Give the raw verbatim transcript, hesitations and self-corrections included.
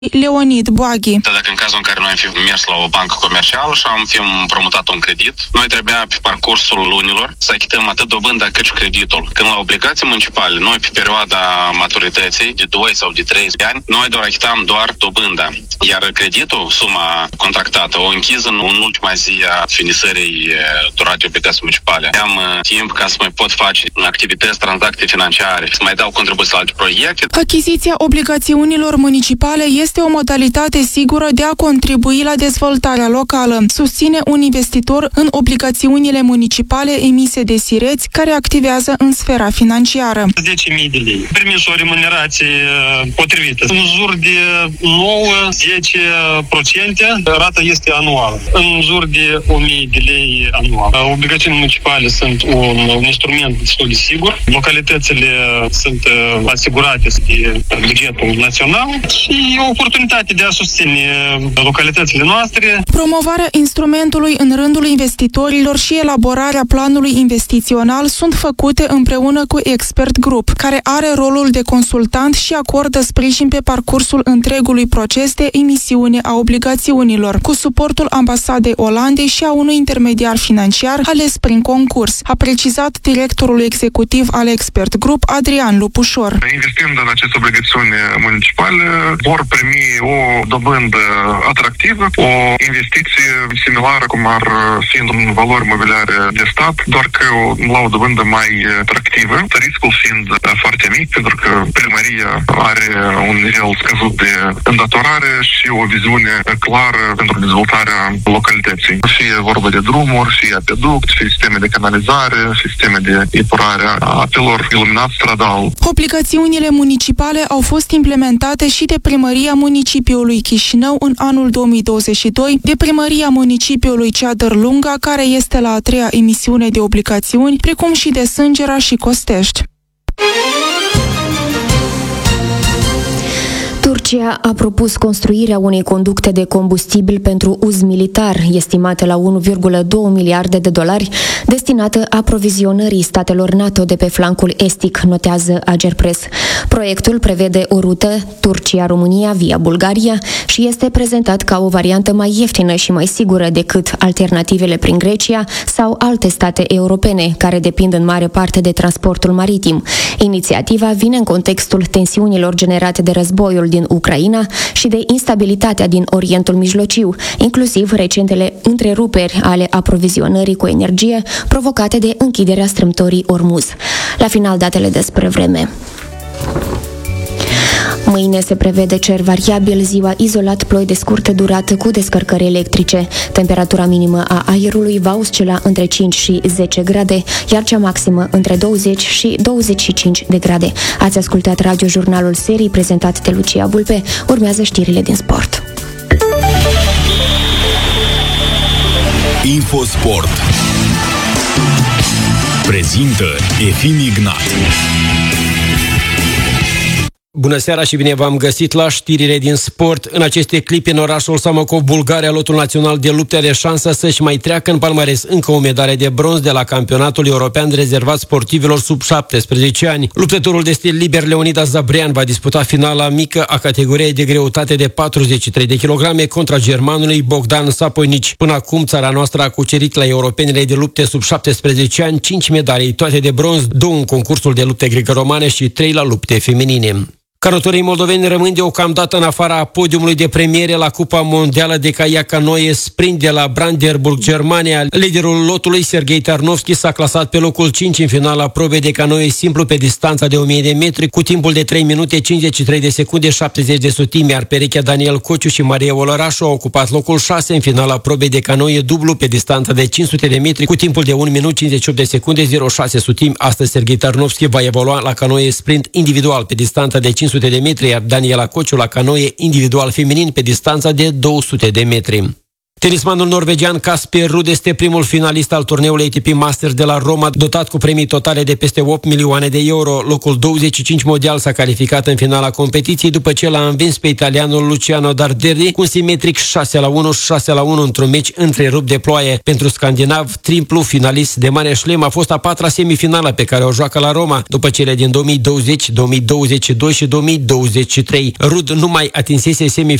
Leonid Boaghi. Dacă în cazul în care noi am fi mers la o bancă comercială și am fi împrumutat un credit, noi trebuia pe parcursul lunilor să achităm atât dobânda cât și creditul. Când la obligații municipale, noi pe perioada maturității de doi sau de trei ani, noi doar achitam doar dobânda. Iar creditul, suma contractată, o închiz în ultima zi a finisării duratei obligații municipale. Am timp ca să mai pot face activități, tranzacții financiare, să mai dau contribuții la alte proiecte. Achiziția obligațiunilor municipale este o modalitate sigură de a contribui la dezvoltarea locală, susține un investitor în obligațiunile municipale emise de Sireți, care activează în sfera financiară. zece mii de lei. Primești o remunerație potrivită. În jur de nouă zece la sută, rata este anuală. În jur de o mie de lei anual. Obligațiunile municipale sunt un, un instrument destul de sigur. Localitățile sunt asigurate de bugetul național și o oportunitate de a susține localitățile noastre. Promovarea instrumentului în rândul investitorilor și elaborarea planului investițional sunt făcute împreună cu Expert Group, care are rolul de consultant și acordă sprijin pe parcursul întregului proces de emisiune a obligațiunilor, cu suportul Ambasadei Olandei și a unui intermediar financiar ales prin concurs, a precizat directorul executiv al Expert Group, Adrian Lupușor. Investind în aceste obligațiuni municipale, vor primi o dobândă atractivă, o investiție similară cum ar fi în valori mobiliare de stat, doar că la o dobândă mai atractivă, riscul fiind foarte mic, pentru că primăria are un nivel scăzut de îndatorare și o viziune clară pentru dezvoltarea localității. Fie vorba de drumuri, fie apeduct, fie sisteme de canalizare, sisteme de epurare a apelor, iluminat stradal. Obligațiunile municipale au fost implementate și de Primăria Municipiului Chișinău în anul două mii douăzeci și doi, de Primăria Municipiului Ceadăr Lunga, care este la a treia emisiune de obligațiuni, precum și de Sângera și Costești. Turcia a propus construirea unei conducte de combustibil pentru uz militar, estimată la unu virgulă doi miliarde de dolari, destinată aprovizionării statelor NATO de pe flancul estic, notează Agerpres. Proiectul prevede o rută Turcia-România via Bulgaria și este prezentat ca o variantă mai ieftină și mai sigură decât alternativele prin Grecia sau alte state europene, care depind în mare parte de transportul maritim. Inițiativa vine în contextul tensiunilor generate de războiul din Ucraina și de instabilitatea din Orientul Mijlociu, inclusiv recentele întreruperi ale aprovizionării cu energie provocate de închiderea strâmtorii Ormuz. La final, datele despre vreme. Mâine se prevede cer variabil, ziua izolat ploi de scurtă durată cu descărcări electrice. Temperatura minimă a aerului va oscila între cinci și zece grade, iar cea maximă între douăzeci și douăzeci și cinci de grade. Ați ascultat radiojurnalul serii prezentat de Lucia Vulpe. Urmează știrile din sport. Infosport prezintă Efim Ignat. Bună seara și bine v-am găsit la știrile din sport. În aceste clipe, în orașul Samokov, Bulgaria, lotul național de lupte, are șansa să-și mai treacă în palmares încă o medalie de bronz de la campionatul european rezervat sportivilor sub șaptesprezece ani. Luptătorul de stil liber Leonidas Zabrian va disputa finala mică a categoriei de greutate de patruzeci și trei de kilograme contra germanului Bogdan Sapoinici. Până acum, țara noastră a cucerit la europenile de lupte sub șaptesprezece ani cinci medalii, toate de bronz, două în concursul de lupte greco-romane și trei la lupte feminine. Canotorii moldoveni rămân deocamdată în afara podiumului de premiere la Cupa Mondială de Caiac Canoe Sprint de la Brandenburg, Germania. Liderul lotului, Serghei Tarnovski, s-a clasat pe locul cinci în finala probei de canoe simplu pe distanța de o mie de metri, cu timpul de trei minute cincizeci și trei de secunde șaptezeci de sutimi, iar perechea Daniel Cociu și Maria Olărașu au ocupat locul șase în finala probei de canoe dublu pe distanța de cinci sute de metri, cu timpul de un minut cincizeci și opt de secunde zero șase sutimi. Astăzi Serghei Tarnovski va evolua la canoe sprint individual pe distanța de cinci sute de metri, iar Daniela Cociu la canoe individual feminin pe distanța de două sute de metri. Tenismanul norvegian Casper Ruud este primul finalist al turneului A T P Masters de la Roma, dotat cu premii totale de peste opt milioane de euro. Locul douăzeci și cinci mondial s-a calificat în finala competiției după ce l-a învins pe italianul Luciano Darderri cu un simetric șase la unu, șase la unu într-un meci întrerupt de ploaie. Pentru scandinav, triplu finalist de mare șlem, a fost a patra semifinală pe care o joacă la Roma, după cele din două mii douăzeci, două mii douăzeci și doi și două mii douăzeci și trei. Ruud nu mai atinsese semifinala